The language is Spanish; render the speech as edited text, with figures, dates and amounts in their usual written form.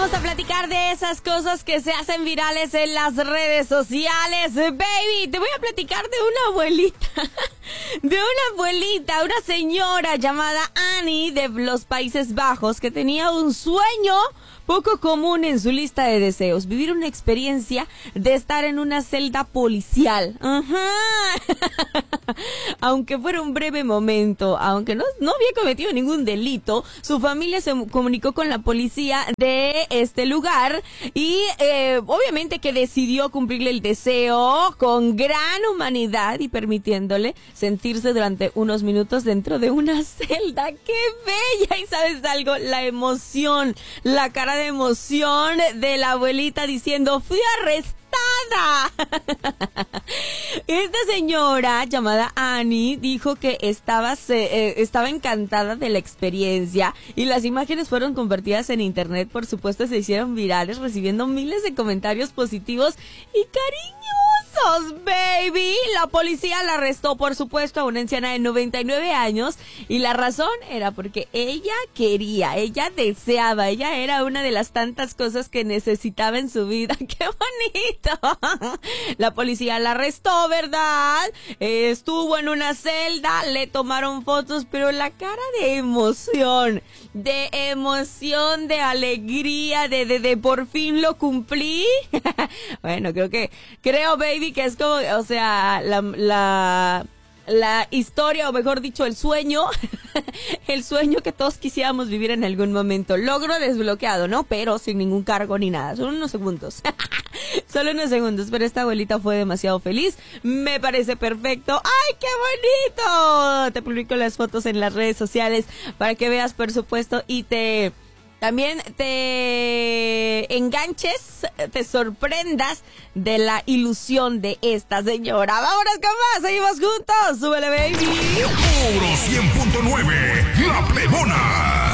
vamos a platicar de esas cosas que se hacen virales en las redes sociales. Baby, te voy a platicar de una abuelita. Una señora llamada Annie de los Países Bajos que tenía un sueño poco común en su lista de deseos: vivir una experiencia de estar en una celda policial. Aunque fuera un breve momento, aunque no había cometido ningún delito, su familia se comunicó con la policía de este lugar y obviamente que decidió cumplirle el deseo con gran humanidad y permitiéndole sentirse durante unos minutos dentro de una celda. ¡Qué bella! Y ¿sabes algo? La emoción, la cara de emoción de la abuelita diciendo: fui arrestada. Esta señora llamada Annie dijo que estaba encantada de la experiencia y las imágenes fueron convertidas en internet. Por supuesto, se hicieron virales, recibiendo miles de comentarios positivos y cariñosos, baby. La policía la arrestó, por supuesto, a una anciana de 99 años y la razón era porque ella quería, ella deseaba, ella era una de las tantas cosas que necesitaba en su vida. ¡Qué bonito! La policía la arrestó, ¿verdad? Estuvo en una celda, le tomaron fotos, pero la cara de emoción, de alegría, de por fin lo cumplí. Bueno, creo, baby, que es como, o sea, la historia, o mejor dicho, el sueño que todos quisiéramos vivir en algún momento. Logro desbloqueado, ¿no? Pero sin ningún cargo ni nada, solo unos segundos. Solo unos segundos, pero esta abuelita fue demasiado feliz. Me parece perfecto. ¡Ay, qué bonito! Te publico las fotos en las redes sociales para que veas, por supuesto, y también te enganches, te sorprendas de la ilusión de esta señora. ¡Vámonos con más! ¡Seguimos juntos! ¡Súbele, baby! Oro 100.9, La Plebona.